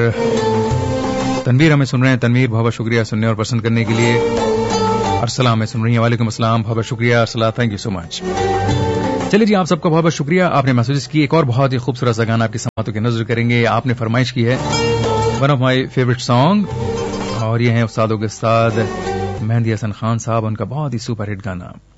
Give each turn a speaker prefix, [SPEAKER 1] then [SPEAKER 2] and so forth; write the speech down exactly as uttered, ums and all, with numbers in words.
[SPEAKER 1] तनवीर हमें सुन रहे हैं। तनवीर बहुत बहुत शुक्रिया सुनने और पसंद करने के लिए। अरसला हमें सुन रही है। वालेकुम अस्सलाम, बहुत बहुत शुक्रिया Arsala, thank you so much. चलिए जी, आप सबका बहुत बहुत शुक्रिया। आपने मैसेजेस की। एक और बहुत ही खूबसूरत सा गाना आपकी समातों की नजर करेंगे। आपने फरमाइश की है one of my favourite song, और ये है उस्तादों के उस्ताद मेहंदी हसन खान साहब, उनका बहुत ही सुपर हिट गाना